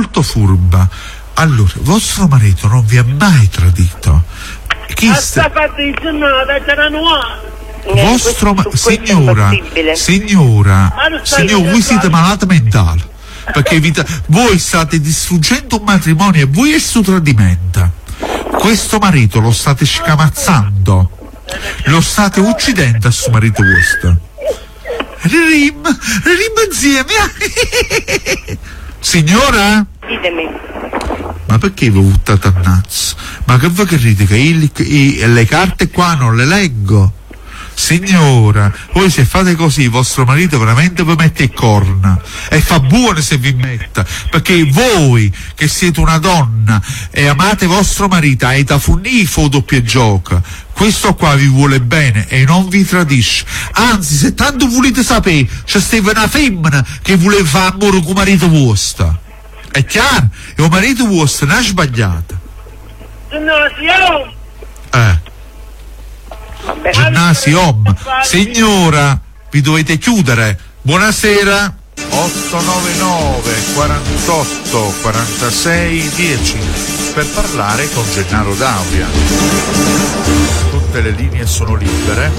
molto furba. Allora, vostro marito non vi ha mai tradito? Signora, voi siete malati mentali, perché voi state distruggendo un matrimonio e voi è su tradimento. Questo marito lo state scamazzando, lo state uccidendo a suo marito vostro. Rim insieme. Signora? Ditemi. Ma perché vi buttate a nazzo? Ma che voi credete che le carte qua non le leggo? Signora, voi se fate così vostro marito veramente vi mette il corna, e fa buono se vi metta, perché voi che siete una donna e amate vostro marito avete funnifo doppio gioco, questo qua vi vuole bene e non vi tradisce, anzi se tanto volete sapere c'è stata una femmina che voleva fare amore con marito vostro, è chiaro? E il marito vostro non ha sbagliato. Ginnasio, signora, vi dovete chiudere. Buonasera. 899 48 46 10 per parlare con Gennaro D'Auria. Tutte le linee sono libere.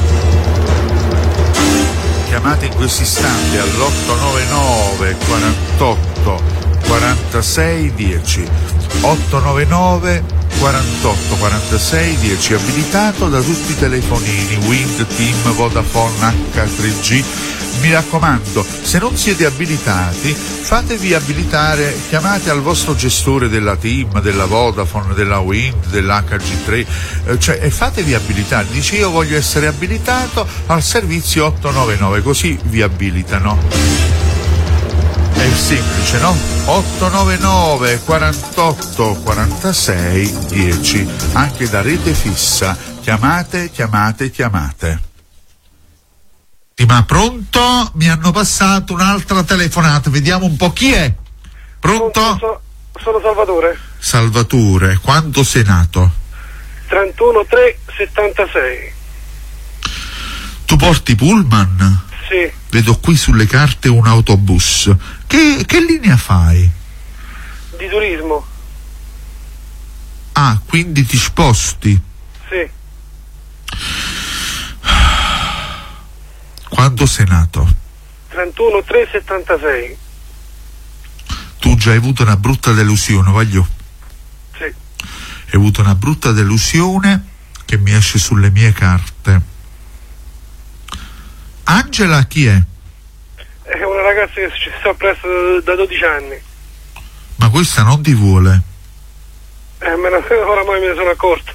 Chiamate in questo istante all'899 48 46 10. 899 48 46 10, abilitato da tutti i telefonini Wind, TIM, Vodafone, H3G. Mi raccomando, se non siete abilitati, fatevi abilitare, chiamate al vostro gestore della TIM, della Vodafone, della Wind, dell'HG3, e fatevi abilitare. Dice io voglio essere abilitato al servizio 899, così vi abilitano. È semplice, no? 899 48 46 10, anche da rete fissa. Chiamate. Ma pronto? Mi hanno passato un'altra telefonata, vediamo un po' chi è. Pronto? Sono Salvatore. Salvatore, quando sei nato? 31/3/76. Tu porti pullman? Sì. Vedo qui sulle carte un autobus. Che linea fai? Di turismo. Ah, quindi ti sposti? Sì. Quando sei nato? 31/3/76. Tu già hai avuto una brutta delusione, voglio? Sì. Hai avuto una brutta delusione che mi esce sulle mie carte. Angela chi è? È una ragazza che ci sta presso da 12 anni. Ma questa non ti vuole? Oramai me ne sono accorto.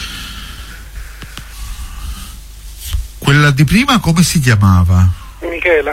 Quella di prima come si chiamava? Michela.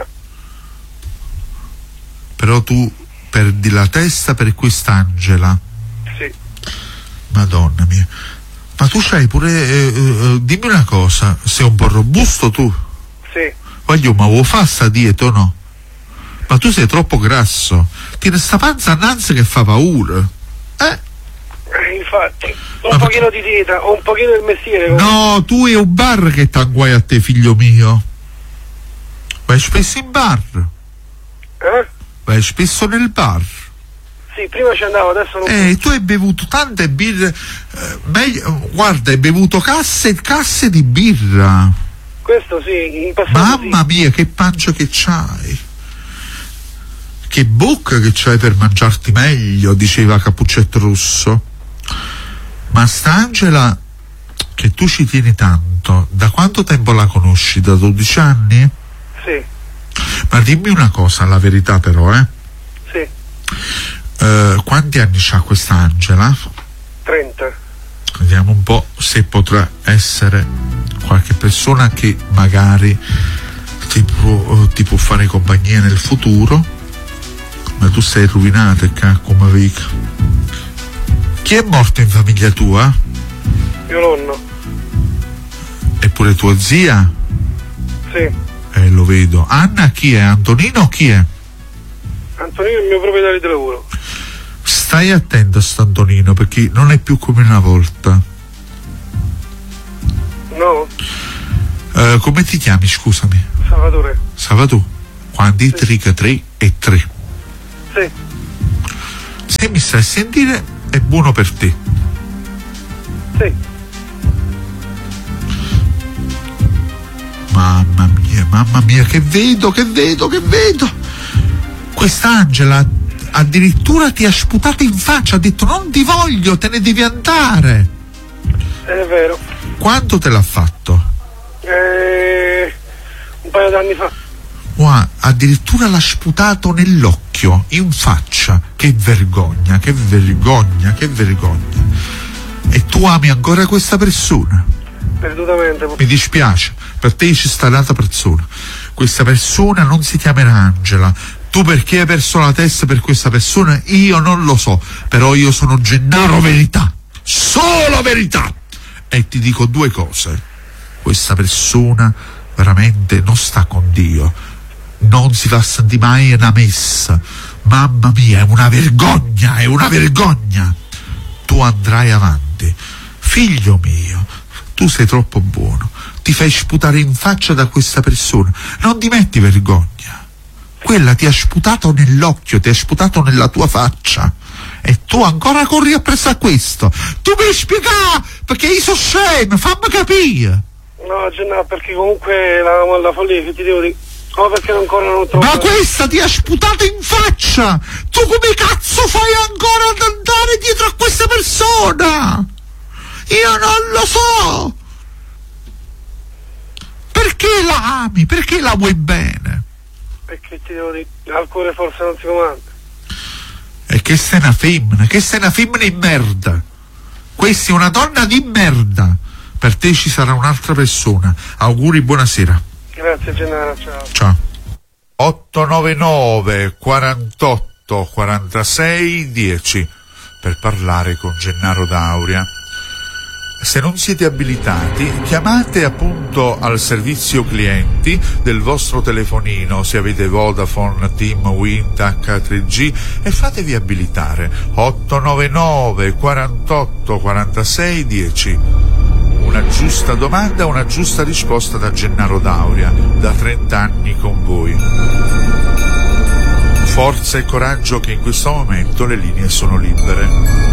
Però tu perdi la testa per quest'Angela. Sì. Madonna mia. Ma tu c'hai pure dimmi una cosa, sei un po' robusto tu? Sì. Voglio, ma vuoi fare sta dieta o no? Ma tu sei troppo grasso, tieni sta panza annanzi che fa paura. Infatti, un pochino di dieta, o un pochino del mestiere. No, tu è un bar che t'anguai a te, figlio mio. Vai spesso in bar? Vai spesso nel bar? Sì, prima ci andavo, adesso non. Tu hai bevuto tante birre, guarda, hai bevuto casse e casse di birra. Questo sì, in passato. Mamma mia, che pancia che c'hai. Che bocca che c'hai per mangiarti meglio, diceva Cappuccetto Rosso. Ma st'Angela, che tu ci tieni tanto, da quanto tempo la conosci? Da 12 anni? Sì. Ma dimmi una cosa, la verità però, Sì. Quanti anni c'ha questa Angela? 30. Vediamo un po' se potrà essere qualche persona che magari ti può fare compagnia nel futuro. Ma tu sei rovinato, come vica. Chi è morto in famiglia tua? Mio nonno. Eppure tua zia? Sì. Lo vedo. Anna chi è? Antonino o chi è? Antonino è il mio proprietario di lavoro. Stai attento a st'Antonino, perché non è più come una volta. No. Come ti chiami, scusami? Salvatore. Quanti? Sì. 3 e 3. Sì. Se mi stai a sentire è buono per te. Sì. Mamma mia, che vedo. Quest'Angela addirittura ti ha sputato in faccia, ha detto non ti voglio, te ne devi andare. È vero. Quanto te l'ha fatto? Un paio d'anni fa. Addirittura l'ha sputato nell'occhio, in faccia. Che vergogna. E tu ami ancora questa persona? Perdutamente. Mi dispiace, per te ci sta l'altra persona. Questa persona non si chiamerà Angela. Tu perché hai perso la testa per questa persona? Io non lo so, però io sono Gennaro Verità, solo verità. E ti dico due cose: questa persona veramente non sta con Dio, non si fa sentire mai una messa. Mamma mia, è una vergogna. Tu andrai avanti, figlio mio, tu sei troppo buono, ti fai sputare in faccia da questa persona, non ti metti vergogna. Quella ti ha sputato nell'occhio, ti ha sputato nella tua faccia, e tu ancora corri appresso a questo. Tu mi spiegare perché io sono scemo, fammi capire. No, Gennaro, perché comunque la follia che ti devo dire. No, perché ancora non trovo. Ma questa ti ha sputato in faccia! Tu come cazzo fai ancora ad andare dietro a questa persona? Io non lo so! Perché la ami? Perché la vuoi bene? Perché ti devo dire, al cuore forse non si comanda. E che sei una femmina di merda. Questa è una donna di merda. Per te ci sarà un'altra persona. Auguri, buonasera. Grazie Gennaro, ciao. Ciao. 899 48 46 10 per parlare con Gennaro D'Auria. Se non siete abilitati, chiamate appunto al servizio clienti del vostro telefonino, se avete Vodafone, TIM, Wind, H3G, e fatevi abilitare. 899 48 46 10. Una giusta domanda, una giusta risposta da Gennaro D'Auria, da 30 anni con voi. Forza e coraggio, che in questo momento le linee sono libere.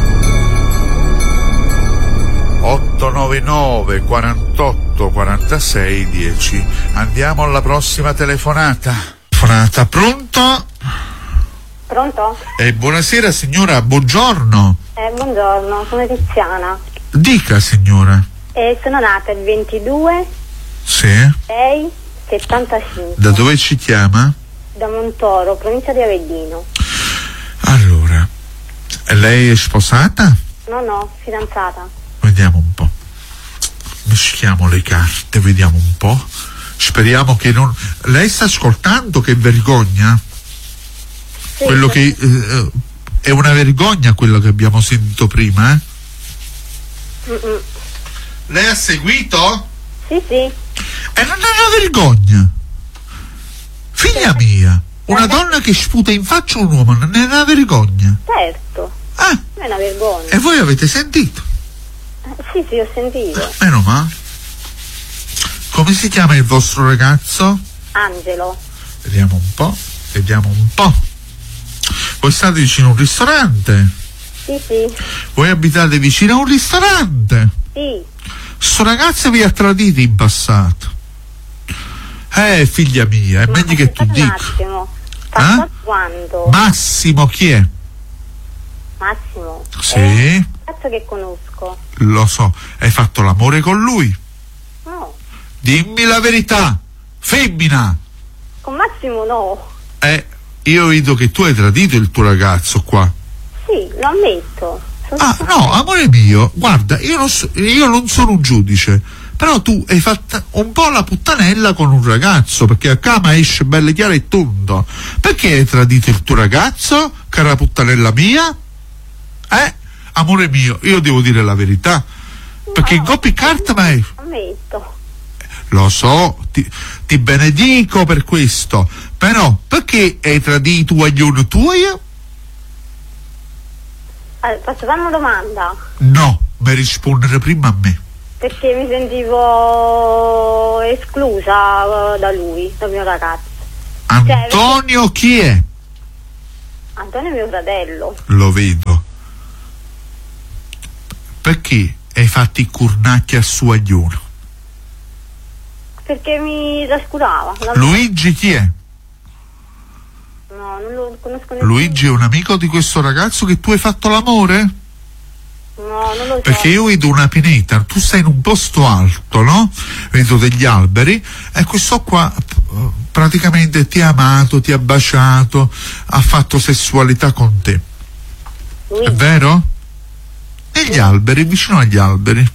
899 48 46 10. Andiamo alla prossima telefonata. Pronto? Pronto? Buonasera signora, buongiorno. Buongiorno, sono Tiziana. Dica signora. Sono nata il 22 Sì. 6 75. Da dove ci chiama? Da Montoro, provincia di Avellino. Allora, lei è sposata? No, fidanzata. Vediamo un po'. Meschiamo le carte, vediamo un po'. Speriamo che non. Lei sta ascoltando? Che vergogna? Sì, Quello che è una vergogna quello che abbiamo sentito prima, eh? Lei ha seguito? Sì. E non è una vergogna. Figlia mia, una donna che sputa in faccia un uomo non è una vergogna? Certo. Ah, Non è una vergogna. e voi avete sentito? Sì, ho sentito. Meno male. Come si chiama il vostro ragazzo? Angelo. Vediamo un po'. Voi state vicino a un ristorante? Sì. Voi abitate vicino a un ristorante? Sì. Sto ragazzo vi ha tradito in passato. Figlia mia, è meglio che tu un dica. attimo. Passato quando? Massimo chi è? Massimo. Sì. Cazzo che conosco. Lo so, hai fatto l'amore con lui? No. Dimmi la verità, femmina. Con Massimo no. Io vedo che tu hai tradito il tuo ragazzo qua. Sì, lo ammetto. No, amore mio, guarda, io non sono un giudice, però tu hai fatto un po' la puttanella con un ragazzo, perché a cama esce belle chiare e tondo. Perché hai tradito il tuo ragazzo, cara puttanella mia? Amore mio, io devo dire la verità, perché in coppia carta ma è... Ammetto. Lo so, ti benedico per questo, però perché hai tradito i guaglioni tuoi? Posso fare una domanda? No, mi rispondere prima a me. Perché mi sentivo esclusa da lui, dal mio ragazzo. Antonio chi è? Antonio è mio fratello. Lo vedo. Perché hai fatto i curnacchi a suo agliuno? Perché mi trascurava. Luigi chi è? No, non lo conosco nessuno. Luigi è un amico di questo ragazzo che tu hai fatto l'amore? No, non lo so. Perché io vedo una pineta, tu stai in un posto alto, no? Vedo degli alberi e questo qua praticamente ti ha amato, ti ha baciato, ha fatto sessualità con te. Luigi. È vero? Negli alberi, vicino agli alberi.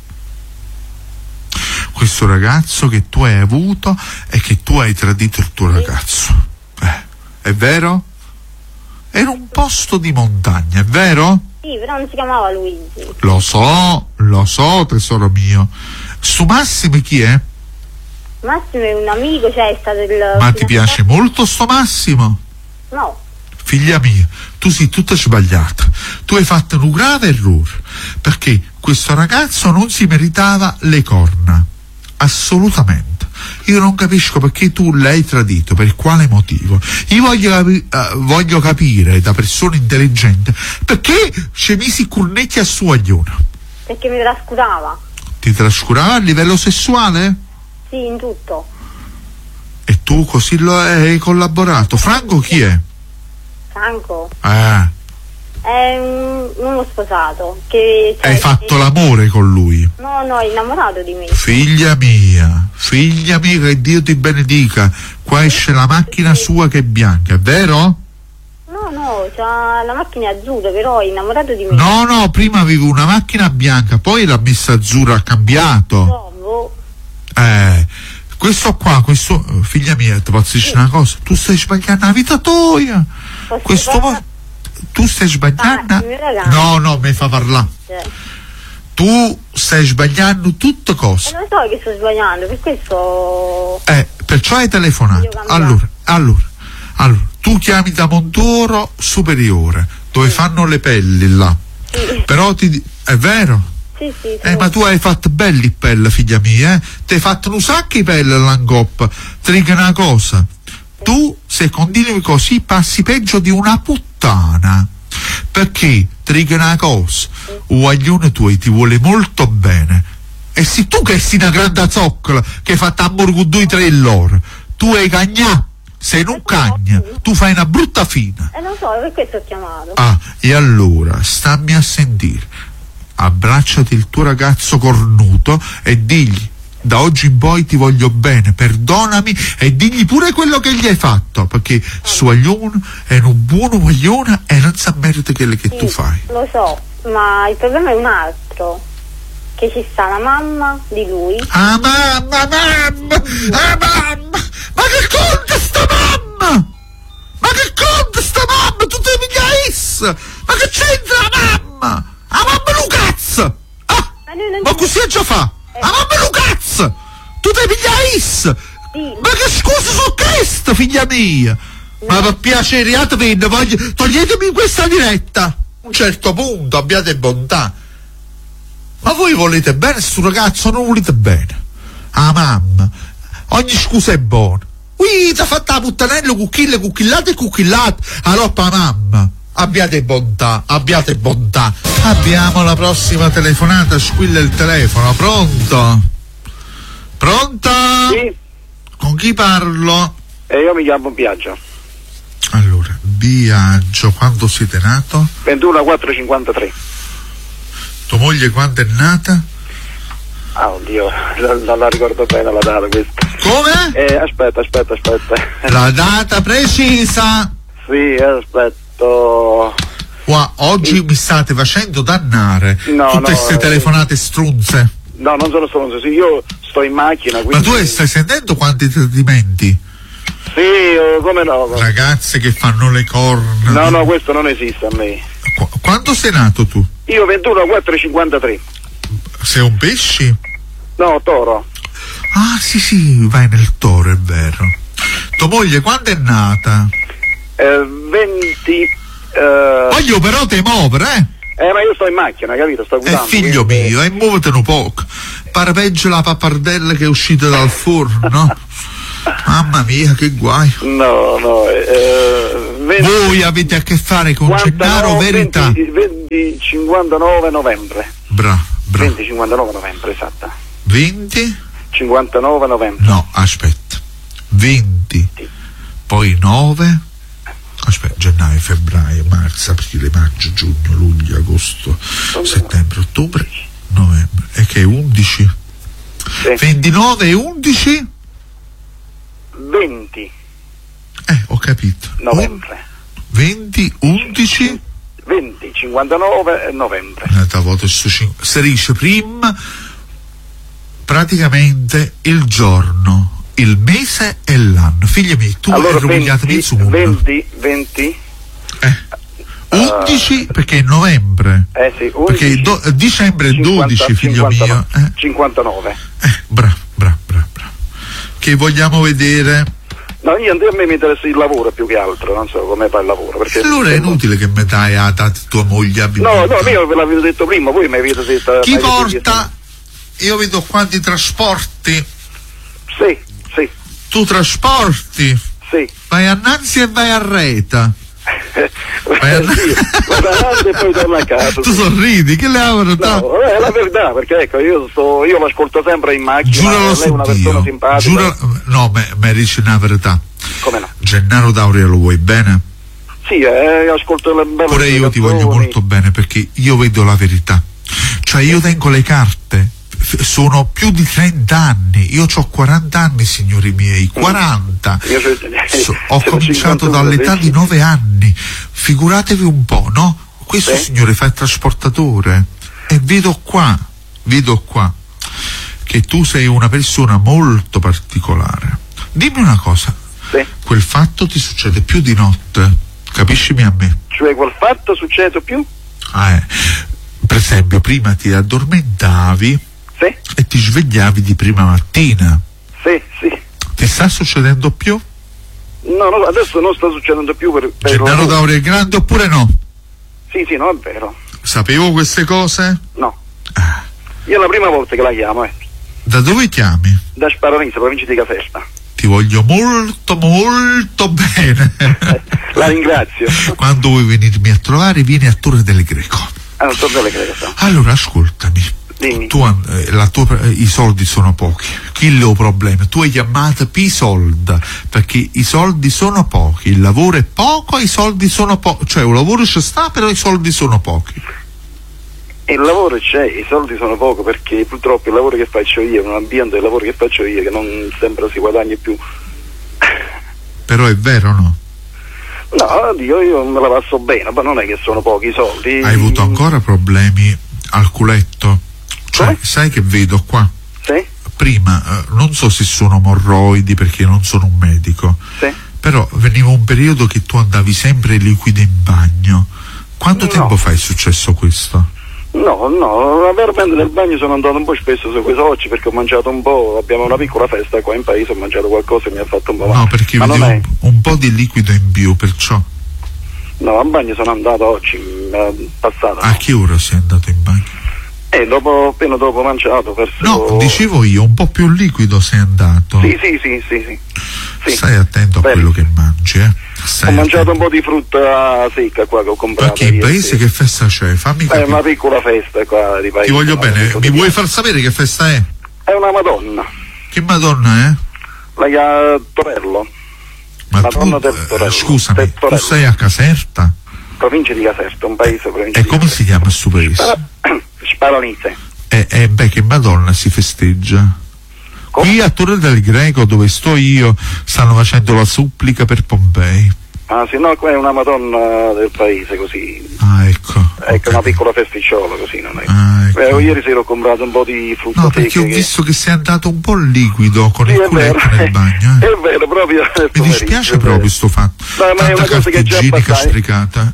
Questo ragazzo che tu hai avuto e che tu hai tradito il tuo ragazzo. È vero? Era un posto di montagna, è vero? Sì, però non si chiamava Luigi. Lo so, tesoro mio. Su Massimo chi è? Massimo è un amico, cioè è stato il... Ma ti piace molto sto Massimo? No. Figlia mia, tu sei tutta sbagliata. Tu hai fatto un grave errore, perché questo ragazzo non si meritava le corna. Assolutamente. Io non capisco perché tu l'hai tradito, per quale motivo. Io voglio capire da persona intelligente perché ci misi i cornetti a suo aglione. Perché mi trascurava. Ti trascurava a livello sessuale? Sì, in tutto. E tu così lo hai collaborato. Franco chi è? Franco? È uno sposato. Che, cioè, hai fatto l'amore con lui? No, è innamorato di me. Figlia mia, che Dio ti benedica. Qua esce la macchina sua che è bianca, è vero? No, c'ha la macchina azzurra, però è innamorato di me. No, prima avevo una macchina bianca, poi l'ha messa azzurra, ha cambiato. No. Questo, figlia mia, ti posso dire una cosa? Tu stai sbagliando la vita tua. Tu stai sbagliando? No, mi fa parlare. Tu stai sbagliando tutte cose. Non so che sto sbagliando, per questo... Perciò hai telefonato. Allora, tu chiami da Montoro Superiore, dove fanno le pelli là. Sì. Però è vero? Sì. Ma tu hai fatto belli pelle, figlia mia, ti hai fatto un sacco di pelle all'angoppa. Ti dico una cosa. Tu, se continui così, passi peggio di una puttana. Perché, ti dico una cosa, un aglione tuo ti vuole molto bene. E se tu che sei una grande zoccola, che hai fatto amore con 2-3 loro, tu hai cagnato, sei non cagna, tu fai una brutta fine. Non so, per questo ho chiamato. E allora, stammi a sentire. Abbracciati il tuo ragazzo cornuto e digli: da oggi in poi ti voglio bene, perdonami, e digli pure quello che gli hai fatto, perché suo aglione è un buono maglione e non sa merita quello che tu fai. Lo so, ma il problema è un altro, che ci sta la mamma di lui. Mamma! Ma che conta sta mamma? Tu devi pigliare. Ma che c'entra la mamma? La mamma Lucazza! Ma così già fa? La mamma Lucazza! Tu devi pigliare. Sì. Ma che scusa su questo, figlia mia? Ma per piacere, toglietemi questa diretta. A un certo punto abbiate bontà. Ma voi volete bene sto ragazzo, non volete bene? Mamma, ogni scusa è buona. Ti ha fatto la puttanello cucchillate. Allora mamma, abbiate bontà. Abbiamo la prossima telefonata, squilla il telefono. Pronto? Sì. Con chi parlo? Io mi chiamo Biagio. Allora, Biagio, quando siete nato? 21/4/53. Tua moglie quando è nata? Oddio, non la ricordo bene la data questa. Come? Aspetta. La data precisa. Sì, aspetto. Qua, oggi mi state facendo dannare tutte queste telefonate strunze. No, non sono stronzo, sì, io sto in macchina, quindi... Ma tu stai sentendo quanti tradimenti? Sì, come no? Ragazze che fanno le corna. No, questo non esiste a me. Quando sei nato tu? Io 21/4/53. Sei un pesci? No, toro. Sì, vai nel toro, è vero. Tua moglie quando è nata? 20... Voglio però te muovere, ma io sto in macchina, capito? Sto guidando. Figlio mio, e muovete un poco. Pare peggio la pappardella che è uscita dal forno. Mamma mia, che guai. No, Voi avete a che fare con Gennaro Verità. 59 novembre. Bravo. 59 novembre, esatta. 59 novembre. No, aspetta. 20. Poi 9. Aspetta, gennaio, febbraio, marzo, aprile, maggio, giugno, luglio, agosto, settembre, ottobre, novembre. E che è 11? Sì. 29 e 11? 20. Ho capito. Novembre. 20, 11? 20, 59 novembre. Si dice prima praticamente il giorno, il mese e l'anno. Figli miei, tu allora, hai rovigliato il mondo. 20. 11 perché è novembre. Sì, 11, perché dicembre è 12, figlio mio. 59. Bravo. Che vogliamo vedere? No, a me mi interessa il lavoro più che altro, non so come fa il lavoro. Perché allora è inutile che mi dai a tua moglie. No, io ve l'avevo detto prima, voi mi avete detto. Chi porta? Io vedo quanti trasporti. Sì. Tu trasporti? Sì. Vai a Nanzi e vai a Reta. Vado avanti e poi torno a casa. Tu sorridi, che le avrò? No, è la verità, perché ecco, io l'ascolto sempre in macchina. Giuralo lei è una persona simpatica. No, mi dici una verità. Come no? Gennaro D'Auria lo vuoi bene? Sì, ascolto le belle. Pure io ti voglio molto bene, perché io vedo la verità. Cioè io tengo le carte. Sono più di 30 anni, io ho 40 anni, signori miei, 40. Ho cominciato dall'età di 9 anni, figuratevi un po', no? Questo signore fa il trasportatore e vedo qua che tu sei una persona molto particolare. Dimmi una cosa, quel fatto ti succede più di notte, capiscimi a me? Cioè quel fatto succede più? Per esempio prima ti addormentavi e ti svegliavi di prima mattina. Sì. Ti sta succedendo più? No, adesso non sta succedendo più per Gennaro D'Auria è grande oppure no? Sì, no, è vero. Sapevo queste cose? No. Io è la prima volta che la chiamo, Da dove chiami? Da Sparanese, provincia di Caserta. Ti voglio molto bene. La ringrazio. Quando vuoi venirmi a trovare, vieni a Torre del Greco. Torre del Greco. Allora, ascoltami. Dimmi. I soldi sono pochi. Chi le ho problemi? Tu hai chiamato Pisolda perché i soldi sono pochi, il lavoro è poco, i soldi sono pochi. Cioè un lavoro ci sta, però i soldi sono pochi. Il lavoro c'è, i soldi sono poco, perché purtroppo il lavoro che faccio io è un ambiente del lavoro che faccio io che non sempre si guadagna più. Però è vero, no? No, io me la passo bene, ma non è che sono pochi i soldi. Hai avuto ancora problemi al culetto? Cioè, sai che vedo qua? Sì. Prima, non so se sono morroidi perché non sono un medico, però veniva un periodo che tu andavi sempre liquido in bagno. Quanto tempo fa è successo questo? No, veramente nel bagno sono andato un po' spesso su questi oggi perché ho mangiato un po', abbiamo una piccola festa qua in paese, ho mangiato qualcosa e mi ha fatto un po' male. No, perché vedevo un po' di liquido in più, perciò. No, al bagno sono andato oggi, passato. A che ora sei andato in bagno? Appena dopo mangiato, verso... No, dicevo io, un po' più liquido sei andato. Sì. Stai attento a quello che mangi, Ho mangiato un po' di frutta secca qua che ho comprato. Perché in paese che festa c'è? Fammi capire. È una piccola festa qua di paese. Ti voglio bene, mi vuoi far sapere che festa è? È una Madonna. Che Madonna è? La Torello. Ma Madonna tu, del Torello. Scusami, tu sei a Caserta? Provincia di Caserta, un paese provincia e di come Caserta. Si chiama questo paese? Sparanese. Che Madonna si festeggia? Qui a Torre del Greco, dove sto io, stanno facendo la supplica per Pompei. Sì, no, qua è una Madonna del paese, così. Ecco. Ecco, una piccola festicciola, così, non è? Ecco. Ieri sera ho comprato un po' di frutta secca. No, perché ho visto che sei andato un po' liquido con il culetto nel bagno. È vero, proprio. Mi dispiace proprio sto fatto. No, ma è una cosa che già igienica sprecata.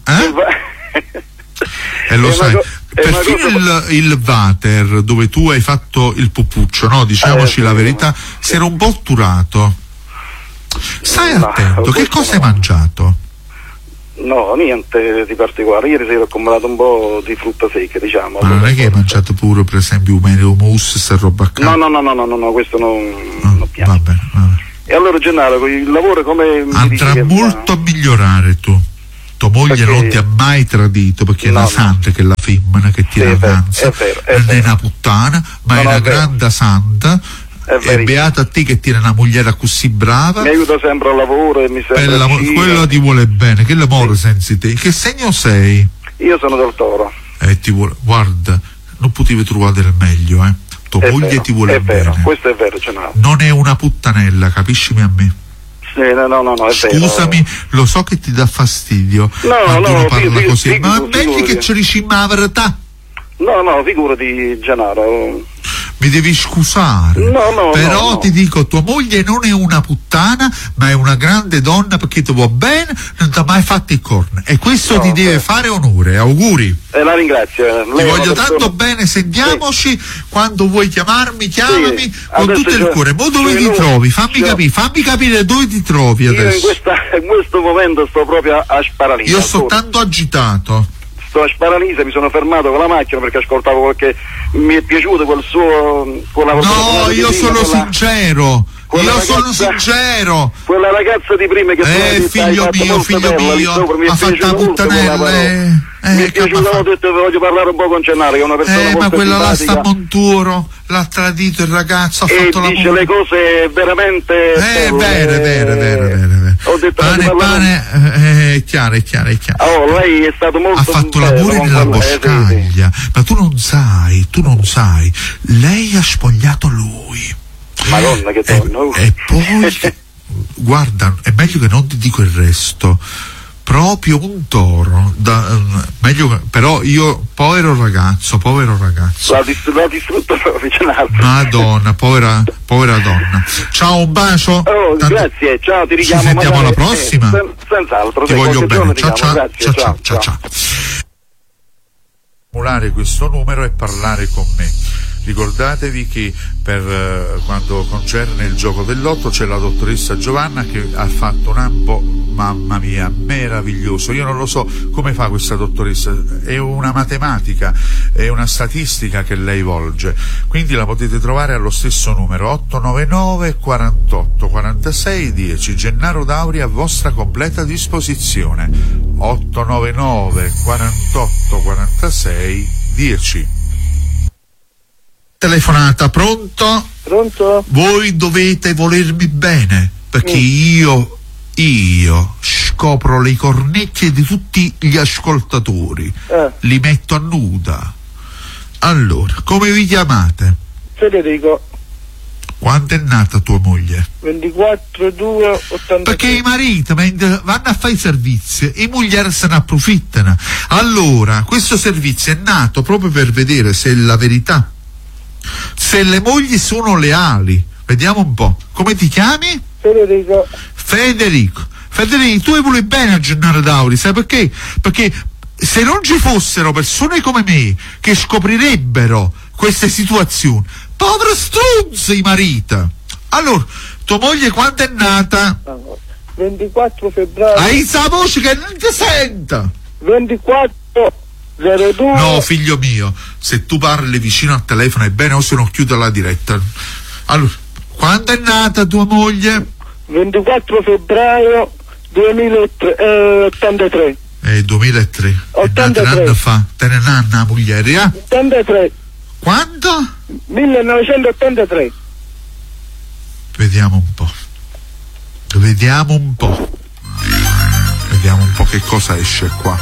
E lo sai. Perfino il water dove tu hai fatto il pupuccio, no? Diciamoci la verità, si era un po' otturato. Stai attento, che cosa hai mangiato? No, niente di particolare. Ieri sera ho comprato un po' di frutta secca, diciamo. Ma non è che hai mangiato pure, per esempio, mousse e roba a caso? No, questo non piace. Va bene. E allora Gennaro, il lavoro come andrà molto a migliorare tu. moglie perché non ti ha mai tradito, perché è una santa che è la femmina che ti avanza, non è una puttana, ma è una grande santa. È beata a te che tiene una mogliera così brava, mi aiuta sempre al lavoro e mi sembra quello ti vuole bene, che l'amore senza te. Che segno sei? Io sono del Toro. Ti vuole, guarda, non potevi trovare del meglio, tua moglie ti vuole bene. Questo è vero, Gennaro. Non è una puttanella, capiscimi a me. Sì, no, è scusami, vero. Lo so che ti dà fastidio quando uno parla così, ma è meglio che ci dici la verità. No, figurati, Gennaro. Mi devi scusare, però ti dico, tua moglie non è una puttana, ma è una grande donna, perché ti vuole bene, non ti ha mai fatto i corni, e questo ti deve fare onore. Auguri. La ringrazio. Ti voglio tanto bene, sentiamoci, quando vuoi chiamarmi, chiamami con tutto il cuore. Ma dove ti trovi? Fammi capire dove ti trovi adesso. Io in questo momento sto proprio a Sparalisa. Io sto tanto agitato. A Sparalisa, mi sono fermato con la macchina perché ascoltavo qualche, mi è piaciuto quel suo, no, io sono sincero, sincero. Quella ragazza di prima che figlio mio, ha fatto la puttanella. Mi è piaciuto, ho detto voglio parlare un po' con Gennaro, che è una persona molto ma quella là sta a Monturo, l'ha tradito il ragazzo, ha fatto la dice le cose veramente vere. Ho detto pane, è chiaro. Lei è stato molto, ha fatto lavori nella boscaglia, ma tu non sai, lei ha spogliato lui. Madonna, che torno. E poi guarda, è meglio che non ti dico il resto. Proprio un toro, però io, povero ragazzo. L'ha distrutto proprio, Madonna, povera donna. Ciao, un bacio. Grazie, ciao, ti richiamo. Ci sentiamo alla prossima. Senz'altro. Ti voglio bene. Ciao. Formulare questo numero e parlare con me. Ricordatevi che per quando concerne il gioco del lotto c'è la dottoressa Giovanna che ha fatto un ambo, mamma mia, meraviglioso. Io non lo so come fa questa dottoressa, è una matematica, è una statistica che lei volge, quindi la potete trovare allo stesso numero 899 48 46 10. Gennaro Dauri a vostra completa disposizione. 899 48 46 10. Telefonata, pronto? Voi dovete volermi bene, perché io scopro le cornecchie di tutti gli ascoltatori, li metto a nuda. Allora, come vi chiamate? Federico. Quando è nata tua moglie? 24/2/83. Perché i mariti vanno a fare i servizi e i mogli se ne approfittano. Allora, questo servizio è nato proprio per vedere se è la verità, se le mogli sono leali. Vediamo un po'. Come ti chiami? Federico, tu vuoi bene a Gennaro Dauri, sai perché? Perché se non ci fossero persone come me che scoprirebbero queste situazioni, povero struzzo i mariti. Allora, tua moglie quando è nata? 24 febbraio. Hai la voce che non ti senta. 24/02. No, figlio mio, se tu parli vicino al telefono è bene, o se no chiudo la diretta. Allora, quando è nata tua moglie? 24 febbraio 2083. 2003. 83. Un anno fa. Te ne nanna la moglie, 83. Quando? 1983. Vediamo un po' che cosa esce qua.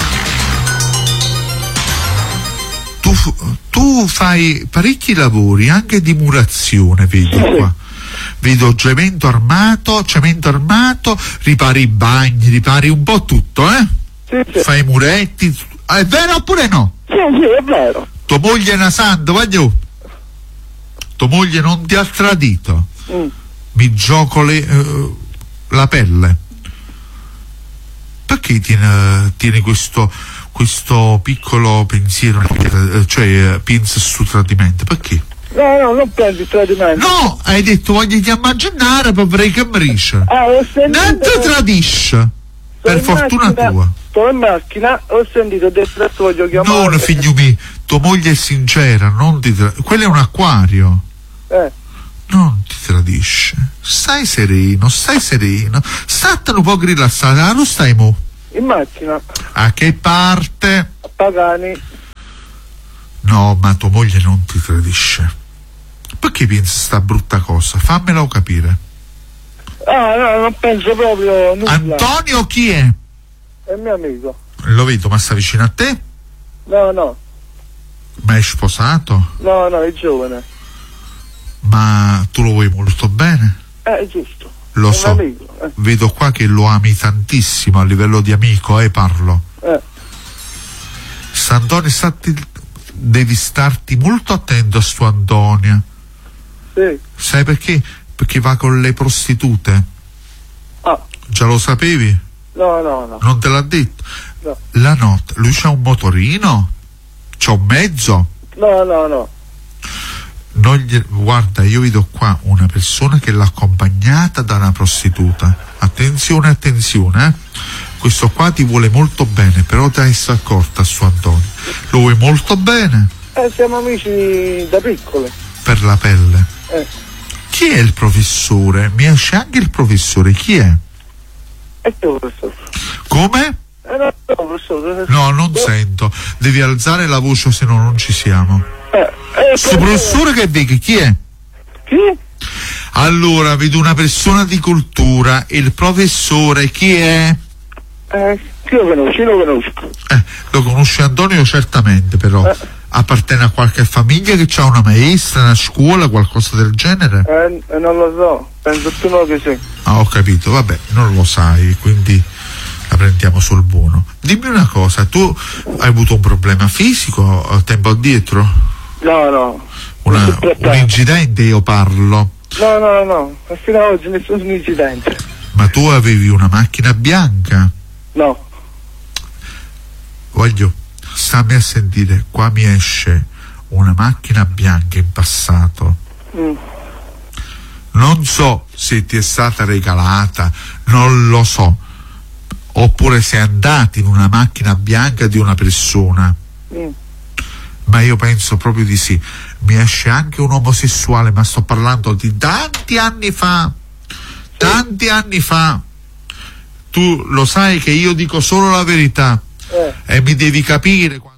Tu fai parecchi lavori, anche di murazione, vedo qua. Vedo cemento armato, ripari i bagni, ripari un po' tutto, Sì. Fai i muretti. È vero oppure no? Sì, è vero. Tua moglie è una santa, voglio. Tua moglie non ti ha tradito. Mi gioco la pelle. Perché tiene questo piccolo pensiero, cioè pensa sul tradimento? Perché? No, non pensi il tradimento. No, hai detto voglio immaginare per vorrei che mrisce. Non ti tradisce, per fortuna tua. Sto in macchina, ho sentito adesso voglio chiamare. No, figlio mio, tua moglie è sincera, non ti quello è un acquario. Non ti tradisce. Stai sereno, statene un po' rilassato, non stai mo. In macchina. A che parte? A Pagani. No, ma tua moglie non ti tradisce. Perché pensi sta brutta cosa? Fammelo capire. Ah, no, non penso proprio nulla. Antonio chi è? È il mio amico. Lo vedo, ma sta vicino a te? No. Ma è sposato? No, è giovane. Ma tu lo vuoi molto bene? È giusto. Lo è so. Un amico. Vedo qua che lo ami tantissimo a livello di amico, parlo. Sant'Antonio, devi starti molto attento a sto Antonio. Sì. Sai perché? Perché va con le prostitute. Ah. Già lo sapevi? No. Non te l'ha detto? No. La notte, lui c'ha un motorino? C'ha un mezzo? No. Guarda, io vedo qua una persona che l'ha accompagnata da una prostituta. Attenzione, questo qua ti vuole molto bene, però ti hai accorta su Antonio. Lo vuoi molto bene? Siamo amici da piccoli. Per la pelle. Chi è il professore? Mi esce anche il professore, chi è? È tu, professore. Come? No, professore. No, non sento. Devi alzare la voce, se no non ci siamo. Sto professore che vedi, chi è? Chi? Allora, vedo una persona di cultura. Il professore chi è? Chi lo conosco. Lo conosce Antonio certamente, però appartiene a qualche famiglia che ha una maestra, una scuola, qualcosa del genere? Non lo so, penso tu no che sì. Ah, ho capito, vabbè, non lo sai, quindi la prendiamo sul buono. Dimmi una cosa, tu hai avuto un problema fisico tempo addietro? No. Un incidente, io parlo. No, fino ad oggi nessun incidente. Ma tu avevi una macchina bianca? No. Stammi a sentire, qua mi esce una macchina bianca in passato. Non so se ti è stata regalata, non lo so, oppure sei andato in una macchina bianca di una persona. Ma io penso proprio di sì. Mi esce anche un omosessuale, ma sto parlando di tanti anni fa. Tu lo sai che io dico solo la verità e mi devi capire.